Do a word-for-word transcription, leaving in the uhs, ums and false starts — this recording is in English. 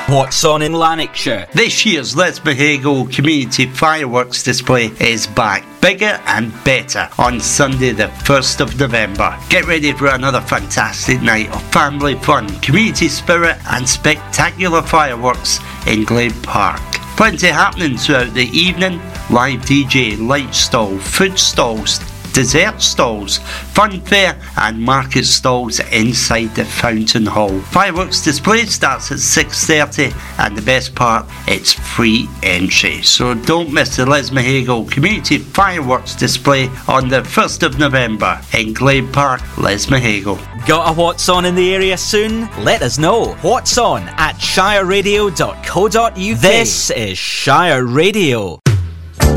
What's on in Lanarkshire? This year's Lesmahagow Community Fireworks Display is back, bigger and better, on Sunday the first of November. Get ready for another fantastic night of family fun, community spirit and spectacular fireworks in Glebe Park. Plenty happening throughout the evening: live D J, light stall, food stalls, dessert stalls, fun fair and market stalls inside the Fountain Hall. Fireworks display starts at six thirty and the best part, it's free entry. So don't miss the Lesmahagow Community Fireworks Display on the first of November in Glebe Park, Lesmahagow. Got a What's On in the area soon? Let us know. What's On at shire radio dot co dot uk. This is Shire Radio.